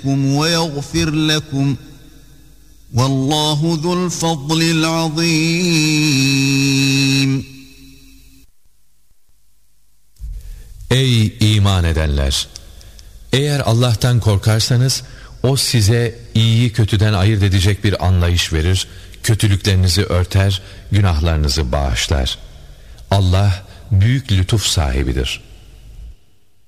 بِكُمْ وَيَغْفِرْ لَكُمْ وَاللّٰهُ ذُو الْفَضْلِ الْعَظِيمِ. Ey iman edenler! Eğer Allah'tan korkarsanız, O size iyiyi kötüden ayırt edecek bir anlayış verir, kötülüklerinizi örter, günahlarınızı bağışlar. Allah büyük lütuf sahibidir.